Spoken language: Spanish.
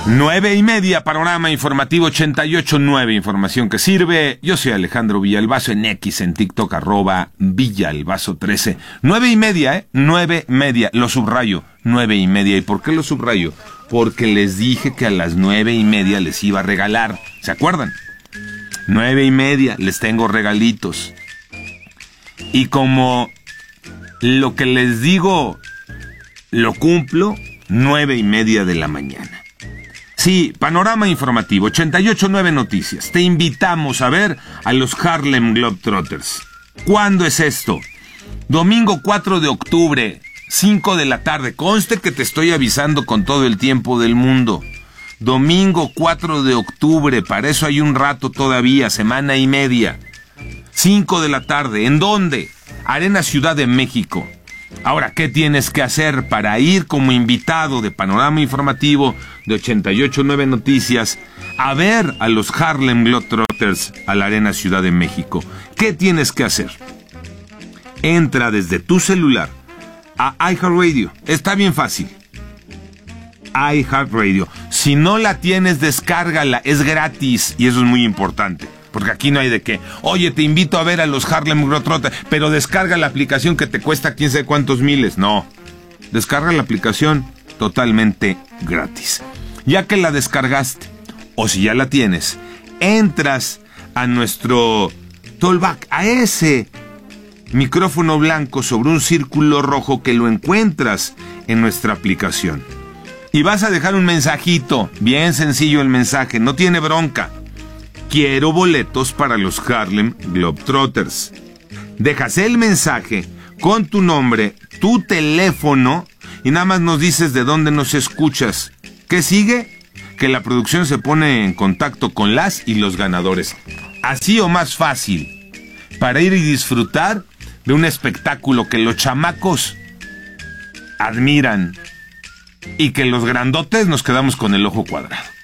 9:30, panorama informativo 88.9, información que sirve. Yo soy Alejandro Villalbazo en X, en TikTok, @Villalbazo13. 9:30, 9:30, lo subrayo, 9:30. ¿Y por qué lo subrayo? Porque les dije que a las 9:30 les iba a regalar, ¿se acuerdan? 9:30, les tengo regalitos. Y como lo que les digo lo cumplo, 9:30 de la mañana. Sí, panorama informativo, 88.9 Noticias. Te invitamos a ver a los Harlem Globetrotters. ¿Cuándo es esto? Domingo 4 de octubre, 5 de la tarde. Conste que te estoy avisando con todo el tiempo del mundo. Domingo 4 de octubre, para eso hay un rato todavía, semana y media. 5 de la tarde, ¿en dónde? Arena Ciudad de México. Ahora, ¿qué tienes que hacer para ir como invitado de panorama informativo de 88.9 Noticias a ver a los Harlem Globetrotters a la Arena Ciudad de México? ¿Qué tienes que hacer? Entra desde tu celular a iHeartRadio. Está bien fácil. iHeartRadio. Si no la tienes, descárgala. Es gratis y eso es muy importante. Porque aquí no hay de qué. Oye, te invito a ver a los Harlem Globetrotters, pero descarga la aplicación que te cuesta quién sabe cuántos miles. No. Descarga la aplicación totalmente gratis. Ya que la descargaste, o si ya la tienes, entras a nuestro Tollback, a ese micrófono blanco sobre un círculo rojo que lo encuentras en nuestra aplicación. Y vas a dejar un mensajito, bien sencillo el mensaje, no tiene bronca. Quiero boletos para los Harlem Globetrotters. Dejas el mensaje con tu nombre, tu teléfono y nada más nos dices de dónde nos escuchas. ¿Qué sigue? Que la producción se pone en contacto con las y los ganadores. Así o más fácil, para ir y disfrutar de un espectáculo que los chamacos admiran y que los grandotes nos quedamos con el ojo cuadrado.